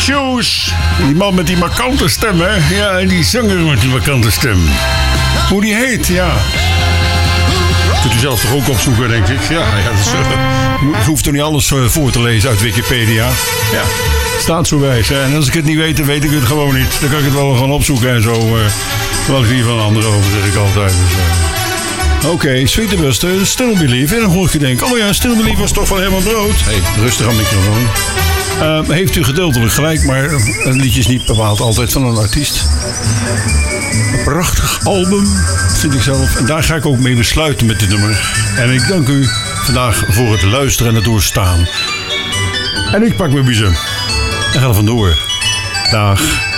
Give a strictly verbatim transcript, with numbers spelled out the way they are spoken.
Shoes. Die man met die markante stem, hè? Ja, en die zanger met die markante stem. Hoe die heet, ja. Kunt u zelf toch ook opzoeken, denk ik. Ja, ja dat is, uh, je hoeft toch niet alles uh, voor te lezen uit Wikipedia. Ja, staat zo wijs. Hè? En als ik het niet weet, dan weet ik het gewoon niet. Dan kan ik het wel gaan opzoeken en zo. Uh, wel eens hier van anderen over, zeg ik altijd. Dus, uh. Oké, okay, Sweet the Buster, Still Believe. En dan hoor ik je denken, oh ja, Still Believe was toch van Herman Brood. Hey, rustig aan microfoon. Uh, heeft u gedeeltelijk gelijk, maar een liedje is niet bepaald altijd van een artiest. Een prachtig album, vind ik zelf. En daar ga ik ook mee besluiten met dit nummer. En ik dank u vandaag voor het luisteren en het doorstaan. En ik pak mijn biezen en ga er vandoor. Dag.